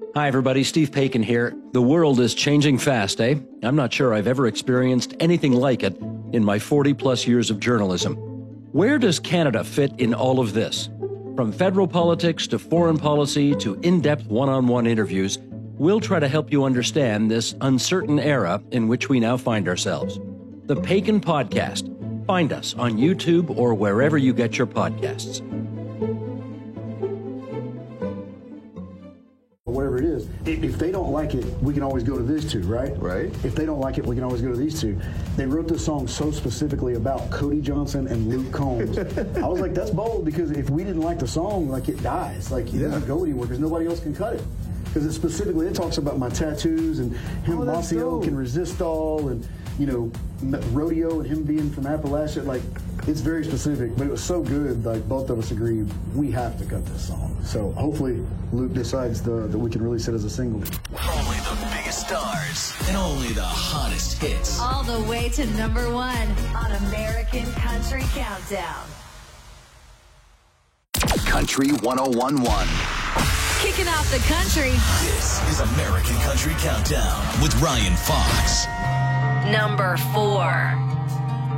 Hi, everybody. Steve Paikin here. The world is changing fast, eh? I'm not sure I've ever experienced anything like it in my 40-plus years of journalism. Where does Canada fit in all of this? From federal politics to foreign policy to in-depth one-on-one interviews, we'll try to help you understand this uncertain era in which we now find ourselves. The Paikin Podcast. Find us on YouTube or wherever you get your podcasts. Whatever it is, if they don't like it, we can always go to this two, right? Right. If they don't like it, we can always go to these two. They wrote this song so specifically about Cody Johnson and Luke Combs. I was like, that's bold, because if we didn't like the song, like, it dies. Like, it doesn't go anywhere because nobody else can cut it. Because it talks about my tattoos and him, Maceo can resist all, and, you know, rodeo and him being from Appalachia. Like, it's very specific, but it was so good, like, both of us agreed we have to cut this song. So hopefully Luke decides that we can release it as a single. Only the biggest stars and only the hottest hits. All the way to number 1 on American Country Countdown. Country 101.1. Kicking off the country. This is American Country Countdown with Ryan Fox. Number 4.